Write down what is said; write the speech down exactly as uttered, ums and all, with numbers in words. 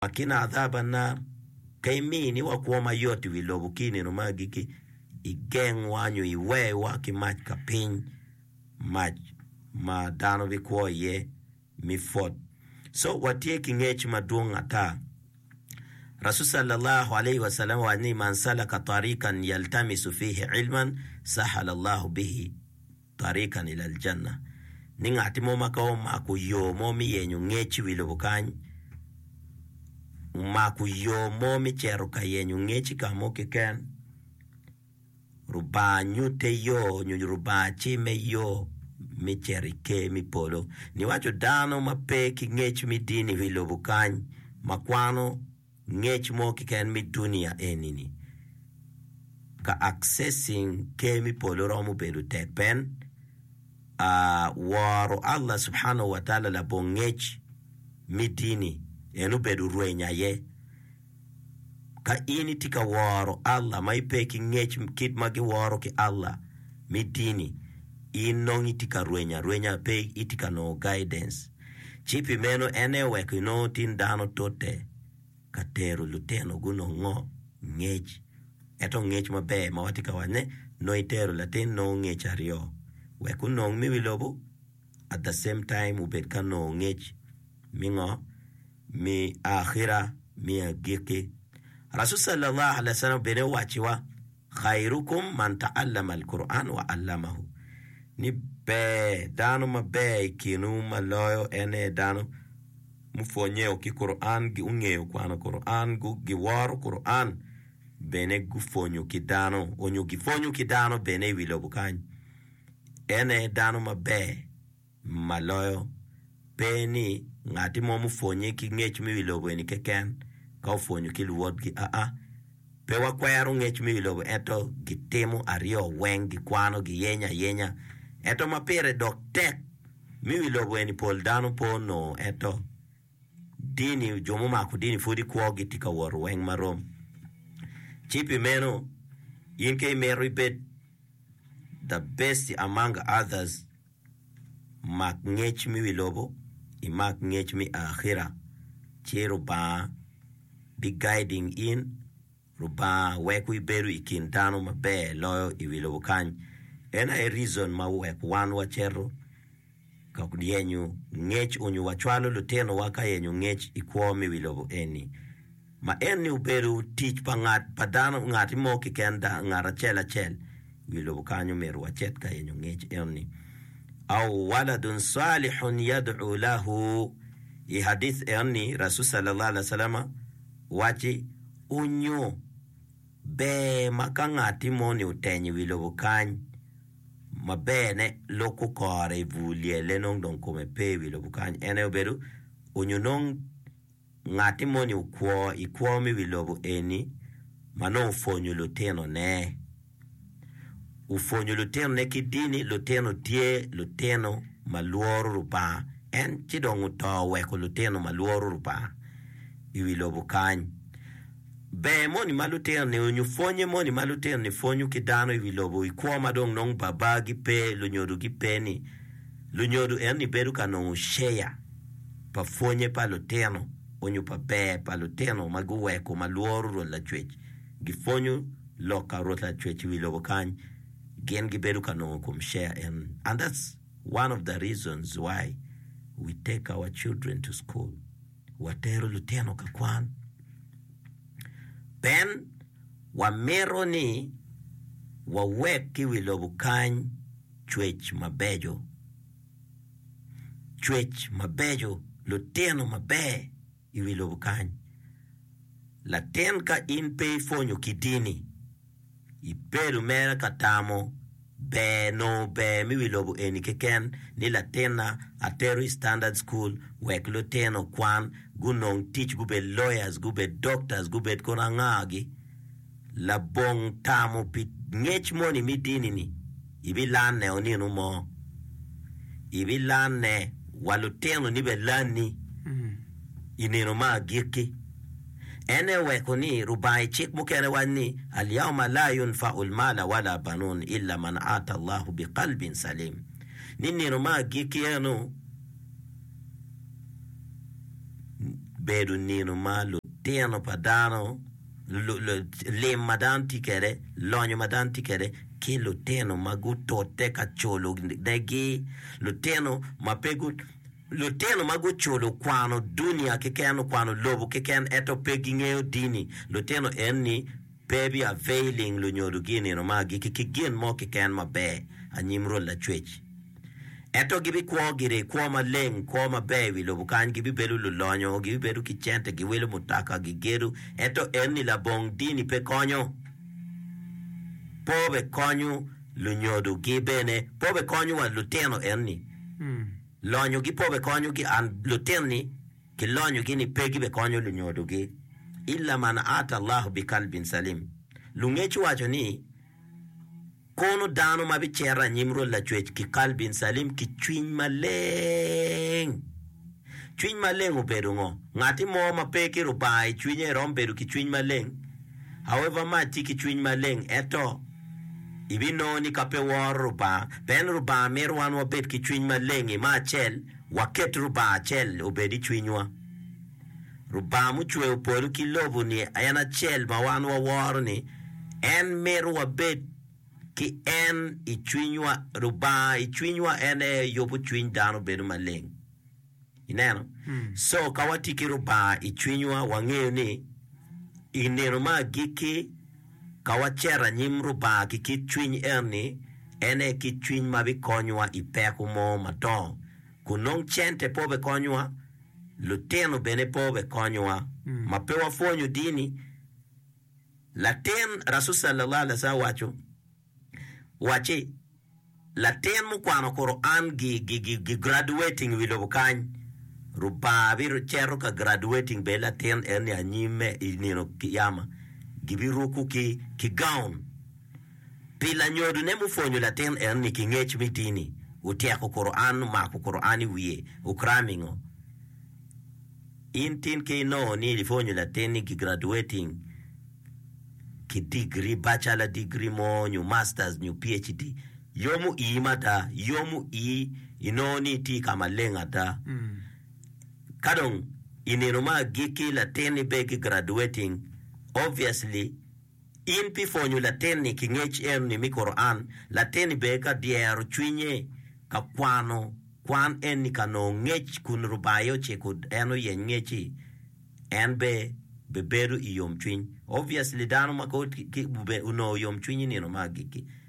makina adhaba nar kai mini wa kuoma yoti wilobu kini no magiki igeng wanyo iwe waki mach kapiny mach ma dano bi kuo ye mi fot. So watie kingech maduong ata Rasul sallallahu alayhi wa sallam wa ni man salaka tariqan yaltamisu fihi ilman sahala Allah bihi tariqan ila aljanna. Ningati mo makaw makuyo mo mi yenyu ngechi wilobu kany makuyo mo mi chero ka yenyu ngechi kamo keken ruba nyute yo nyu ruba chime yo mi cherike mi polo ni wacho dano mape ki ngech mi dini wilobu kany makwano ngech mo kiken mi dunia enini ka accessing ke mi polo romu bedu tek pen uh, waro Allah subhanahu wa ta'ala la bongech mi dini enu bedu ruenya ye ka ini tika waro Allah mai peki ngech kit magi waro ki Allah mi dini inong itika ruenya ruenya pe itika no guidance chipi meno ene wek no tin dano tote katero luteno guno ngo ngech eto ngech mabe mawatika wane no itero latin no ngech ario weku no mi wilobo at the same time ubet ka no ngech mingo mi akhira mi agike. Rasul sallallahu alaihi wasallam bene wachiwa khairukum man ta'allama al-Qur'an wa 'allamahu. Ni be dano mabe kinu maloyo ene dano mufonyeo ki Qur'an gi ungeo kwano Qur'an gu gi waro Qur'an bene gufonyo ki dano onyo gifonyo ki dano bene wilobu kany ene dano mabe maloyo beni ngati mo mufonye ki ngech mi wilobu eni keken ka ufonyo ki luwod gi a a pe wa kwero ngech mi wilobu eto gitemo ario wengi kwano gi yenya yenya eto mapere doktek mi wilobu eni pol dano po no eto dini jomo mako dini fudi kwa gitika waru weng marom chipi meno yinke mero ibet the best among others mak ngech mi wilobu imak ngech mi akhira chero ba be guiding in ruba weku iberu ikintano mabe loyo iwilobu kany ena a reason ma wek wan wachero ka kudienyu ngech onyu wachwalo luteno waka yenyu ngech ikwo mi wilobu eni ma eni uberu teach pangat padano ngati mo kikenda ngara chela chel wilobu kanyu meru wachet ka yenyu ngech eni au waladun salihun yad'u lahu. I hadith eni Rasul sallallahu alaihi wasallam wachi unyo be makangati moni utenyi wilobu kany mabene loko kore vulie lenong don come pe wilobu kany ene oberu unyo nong ngati moni ukwo ikwo mi wilobu eni mano ufonyo luteno ne ufonyo luteno ne kidini luteno tie luteno maluoru rupa en chidongu to weko luteno maluoru rupa iwilobu kany be moni maluteno ne unyufonye moni maluteno ni fonyu kidano iwilobu ikwo madong nong baba gi pe lunyodu gi peni lunyodu eni beru kano share pa fonye pa luteno onyu pa be pa luteno magu weko maluoru ro la chwech gifonyu loka ro la chwech iwilobu kany gen gi beru kano kum share and, and that's one of the reasons why we take our children to school watero luteno kakwan ben wa meroni wa weki wilobu kany chwech mabejo chwech mabejo luteno mabe iwilobu kany laten ka in pe fonyo kidini iperu mera katamo be no be mi wilobu eni keken ni latena atero standard school wek luteno kwan gunong teach gube lawyers gube doctors gube konangagi la bong tamo pit ngech moni mi dini ni ibilane oninu mo ibilane waluteno ni belani mm. inino ma giki ene wekoni rubai chik mukene wani al-yawma la yunfa'u al-mala wala banun illa man ata Allah biqalbin salim nini no ma giki eno bedu nino ma lo teno padano lo le madan tikere lonyo madan tikere che lo teno maguto te cacholo degi lo teno mapegu lo teno magucholo kwano dunia che keno kwano lobo che ken eto pegingeo dini lo teno enni baby availing lo nyodu gini no magi che gin mo che ken mabe anyimro la chwech eto gibi kwa gire kwa maleng kwa mabewi lo bukan gibi beru lo lonyo gibi beru kichente gibi welo mutaka gigeru eto enni la bong dini pe konyo pobe konyo lo nyodu gibene pobe konyo wa luteno enni mm. lonyo gi pobe konyo gi an lutenni ki lonyo gi ni pegi be konyo lo nyodu gi illa man ata Allah bi kalbin salim lungechu wacho ni kono dano ma bichera nyimro la chwech ki kalbin salim ki chwiny maleng chwiny maleng obedo ngo ngati mo ma peki rubai chwinye rom bedo ki chwiny maleng however ma ti ki chwiny maleng eto ibino ni kape war ruba ben ruba merwan wa bet ki chwiny maleng ma chel waket ruba chel obedi chwinywa ruba mu chwe oporu ki lobu ni ayana chel ma wan wa war ni en meru wa bet ki en ichwinywa ruba ichwinywa ene yobu chwiny dano bedu maleng ineno hmm. So kawati ki ruba ichwinywa wangeo ni ineno ma giki kawachera nyim ruba ki ki chwiny erni ene ki chwiny mabi konywa ipeku mo matong kunong chente pobe konywa luteno bene pobe konywa hmm. Mapewa fonyo dini laten Rasul sallallahu alaihi wasallam wacho wache laten mu kwano Quran gi gi gi graduating wilo bukany ruba biru chero ka graduating be laten eni anyime inino kiyama gibiru ku ki ki gown pila nyodu ne mu fonyo laten eni ki ngech mitini utia ko Quran ma ko Qurani wiye ukramingo intin ke no ni li fonyo laten ki graduating ki degree bachelor degree mo new masters new PhD yomu imata yomu i inoni ti kama lenga ta mm. Kadong inenoma giki la teni beki graduating obviously in pi fonyu la teni ki ngech em ni mi Quran la teni beka diero chwinye ka kwano kwan en ni kano ngech kun rubayo che kud eno ye ngechi enbe beberu iyom chwiny obviously dano makot ki bube uno yom chwiny ni no magiki